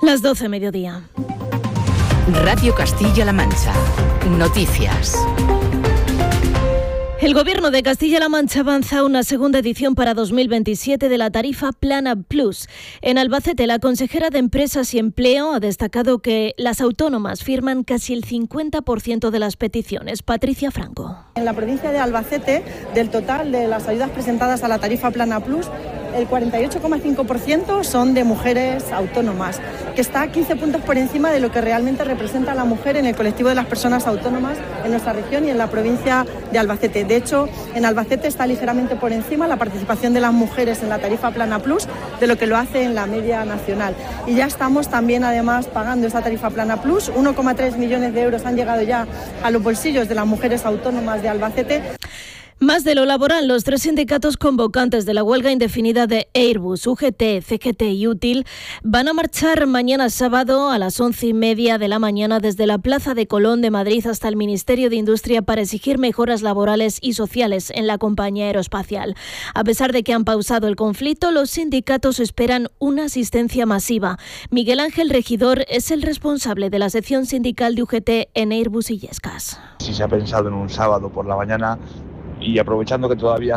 Las 12 mediodía. Radio Castilla-La Mancha. Noticias. El Gobierno de Castilla-La Mancha avanza una segunda edición para 2027 de la tarifa Plana Plus. En Albacete, la consejera de Empresas y Empleo ha destacado que las autónomas firman casi el 50% de las peticiones. Patricia Franco. En la provincia de Albacete, del total de las ayudas presentadas a la tarifa Plana Plus, el 48,5% son de mujeres autónomas, que está 15 puntos por encima de lo que realmente representa la mujer en el colectivo de las personas autónomas en nuestra región y en la provincia de Albacete. De hecho, en Albacete está ligeramente por encima la participación de las mujeres en la tarifa Plana Plus de lo que lo hace en la media nacional. Y ya estamos también, además, pagando esta tarifa Plana Plus. 1,3 millones de euros han llegado ya a los bolsillos de las mujeres autónomas de Albacete. Más de lo laboral, los 3 sindicatos convocantes de la huelga indefinida de Airbus, UGT, CGT y Útil van a marchar mañana sábado a las 11:30 de la mañana desde la Plaza de Colón de Madrid hasta el Ministerio de Industria para exigir mejoras laborales y sociales en la compañía aeroespacial. A pesar de que han pausado el conflicto, los sindicatos esperan una asistencia masiva. Miguel Ángel Regidor es el responsable de la sección sindical de UGT en Airbus Illescas. Si se ha pensado en un sábado por la mañana, y aprovechando que todavía